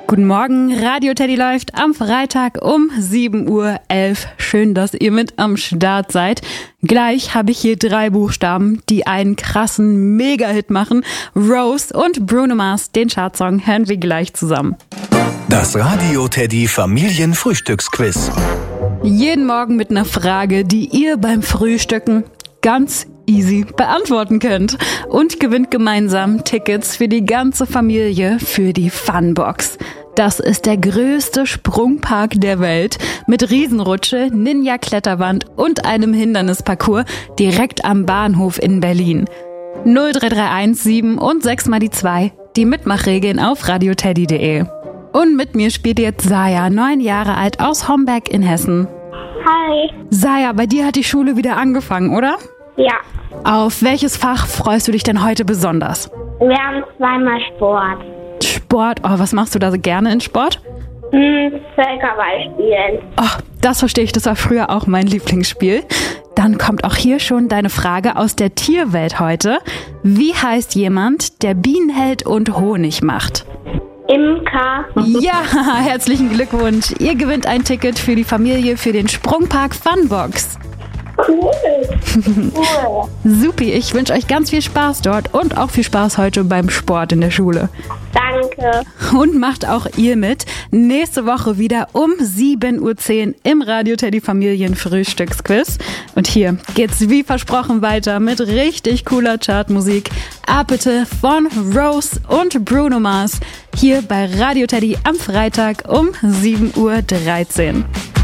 Guten Morgen, Radio Teddy läuft am Freitag um 7:11 Uhr. Schön, dass ihr mit am Start seid. Gleich habe ich hier 3 Buchstaben, die einen krassen Mega-Hit machen. Rose und Bruno Mars, den Chartsong, hören wir gleich zusammen. Das Radio Teddy Familienfrühstücksquiz. Jeden Morgen mit einer Frage, die ihr beim Frühstücken ganz easy beantworten könnt. Und gewinnt gemeinsam Tickets für die ganze Familie für die Funbox. Das ist der größte Sprungpark der Welt mit Riesenrutsche, Ninja-Kletterwand und einem Hindernisparcours direkt am Bahnhof in Berlin. 03317 7 und 6 mal die 2. Die Mitmachregeln auf radioteddy.de. Und mit mir spielt jetzt Saya, 9 Jahre alt, aus Homberg in Hessen. Hi. Saya, bei dir hat die Schule wieder angefangen, oder? Ja, Auf welches Fach freust du dich denn heute besonders? wir haben zweimal Sport. Sport, oh, was machst du da so gerne in Sport? Völkerball spielen. Oh, das verstehe ich, das war früher auch mein Lieblingsspiel. Dann kommt auch hier schon deine Frage aus der Tierwelt heute. Wie heißt jemand, der Bienen hält und Honig macht? Imker. Ja, herzlichen Glückwunsch. Ihr gewinnt ein Ticket für die Familie für den Sprungpark Funbox. Cool. Cool. Supi, ich wünsche euch ganz viel Spaß dort und auch viel Spaß heute beim Sport in der Schule. Danke. Und macht auch ihr mit. Nächste Woche wieder um 7:10 Uhr im Radio Teddy Familienfrühstücksquiz. Und hier geht's wie versprochen weiter mit richtig cooler Chartmusik. Apete von Rose und Bruno Mars. Hier bei Radio Teddy am Freitag um 7:13 Uhr.